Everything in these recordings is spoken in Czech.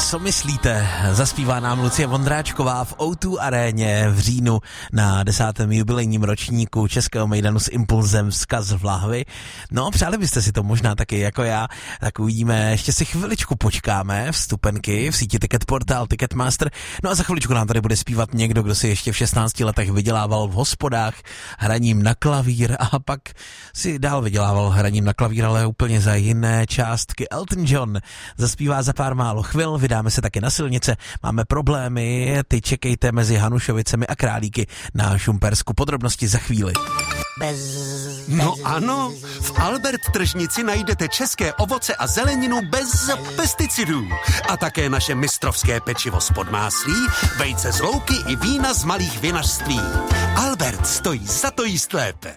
Co myslíte? Zaspívá nám Lucie Vondráčková v O2 aréně v říjnu na 10. jubilejním ročníku Českého mejdanu s impulzem Vzkaz v lahvi. No, přáli byste si to možná taky jako já, tak uvidíme, ještě si chviličku počkáme, vstupenky v síti Ticketportal, Ticketmaster, no a za chviličku nám tady bude zpívat někdo, kdo si ještě v 16 letech vydělával v hospodách hraním na klavír a pak si dál vydělával hraním na klavír, ale úplně za jiné částky. Elton John zaspívá za pár málo chvil, vydáme se taky na silnice, máme problémy, ty čekejte mezi Hanušovicemi a Králíky na Šumpersku. Podrobnosti za chvíli. No ano, v Albert tržnici najdete české ovoce a zeleninu bez pesticidů. A také naše mistrovské pečivo z Podmáslí, vejce z louky i vína z malých vinařství. Albert stojí za to jíst lépe.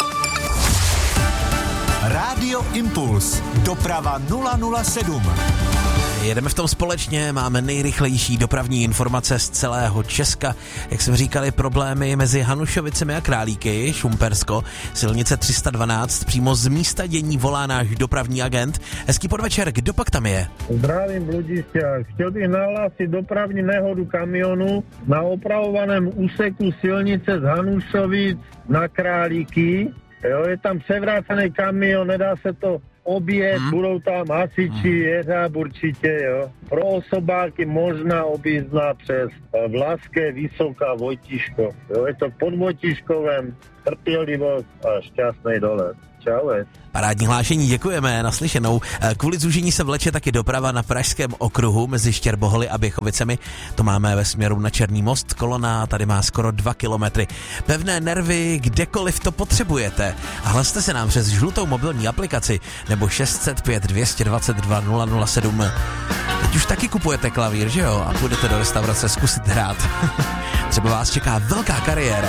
Rádio Impuls. Doprava 007. Jedeme v tom společně, máme nejrychlejší dopravní informace z celého Česka. Jak jsme říkali, problémy mezi Hanušovicemi a Králíky, Šumpersko, silnice 312, přímo z místa dění volá náš dopravní agent. Hezký podvečer, kdo pak tam je? Zdravím, Bludišťák. Chtěl bych nahlásit dopravní nehodu kamionu na opravovaném úseku silnice z Hanušovic na Králíky. Jo, je tam převrácený kamion, nedá se to objet, budou tam hasiči, jeřáb určitě, jo. Pro osobáky možná objízdná přes Vlaské, Vysoká, Vojtiško. Jo, je to pod Vojtiškovem, trpělivost a šťastný dolet. Čau. Parádní hlášení, děkujeme, naslyšenou. Kvůli zúžení se vleče taky doprava na Pražském okruhu mezi Štěrboholy a Běchovicemi. To máme ve směru na Černý most. Kolona tady má skoro 2 kilometry. Pevné nervy, kdekoliv to potřebujete. A hlaste se nám přes žlutou mobilní aplikaci nebo 605 222 007. Teď už taky kupujete klavír, že jo? A půjdete do restaurace zkusit hrát. Třeba vás čeká velká kariéra.